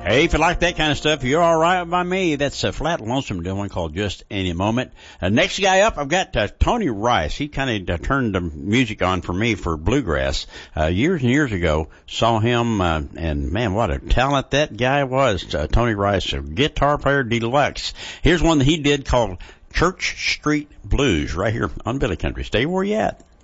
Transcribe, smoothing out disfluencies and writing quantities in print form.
Hey, if you like that kind of stuff, you're all right by me. That's Flat Lonesome doing one called Just Any Moment. Next guy up, I've got Tony Rice. He kind of turned the music on for me for bluegrass. Years and years ago, saw him, and man, what a talent that guy was. Tony Rice, a guitar player deluxe. Here's one that he did called Church Street Blues right here on Billy Country. Stay where you at.